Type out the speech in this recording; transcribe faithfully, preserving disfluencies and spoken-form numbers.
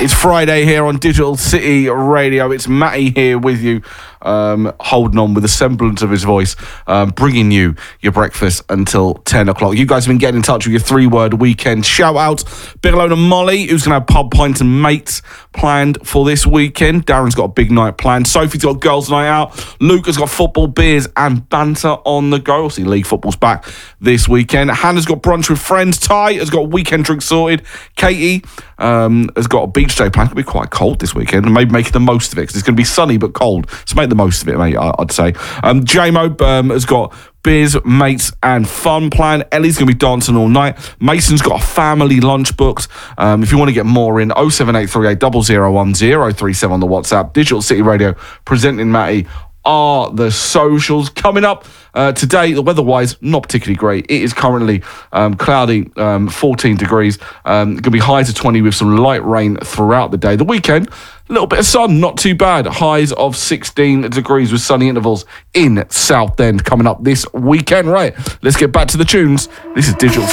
It's Friday here on Digital City Radio. It's Matty here with you, um, holding on with a semblance of his voice, um, bringing you your breakfast until ten o'clock. You guys have been getting in touch with your three-word weekend shout-out. Big hello to Molly, who's going to have pub, pints and mates planned for this weekend. Darren's got a big night planned. Sophie's got girls' night out. Luke has got football, beers and banter on the go. Obviously, league football's back this weekend. Hannah's got brunch with friends. Ty has got weekend drink sorted. Katie um, has got a beach day planned. It'll be quite cold this weekend, and maybe making the most of it because it's going to be sunny but cold. So make the most of it, mate, I'd say. Um, J-Mo um, has got beers, mates and fun planned. Ellie's going to be dancing all night. Mason's got a family lunch booked. Um, if you want to get more in, oh seven eight three eight, zero zero one, zero three seven on the WhatsApp. Digital City Radio presenting Matty are the socials. Coming up uh, today, the weather-wise, not particularly great. It is currently um, cloudy, um, fourteen degrees. Um, going to be high to twenty with some light rain throughout the day. The weekend, a little bit of sun, not too bad. Highs of sixteen degrees with sunny intervals in Southend coming up this weekend. Right, let's get back to the tunes. This is Digital